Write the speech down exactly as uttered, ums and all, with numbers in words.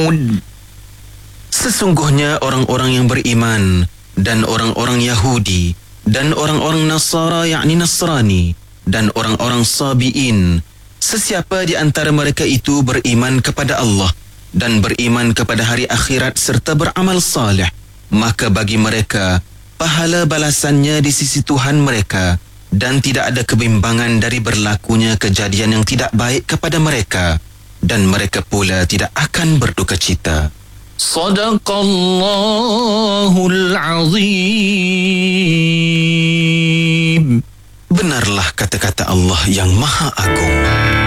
يعلمون. Sesungguhnya orang-orang yang beriman dan orang-orang Yahudi dan orang-orang Nasara yakni Nasrani dan orang-orang Sabi'in, sesiapa di antara mereka itu beriman kepada Allah dan beriman kepada hari akhirat serta beramal saleh, maka bagi mereka pahala balasannya di sisi Tuhan mereka dan tidak ada kebimbangan dari berlakunya kejadian yang tidak baik kepada mereka, dan mereka pula tidak akan berduka cita. Sadaqallahul Azim. Benarlah kata-kata Allah yang Maha Agung.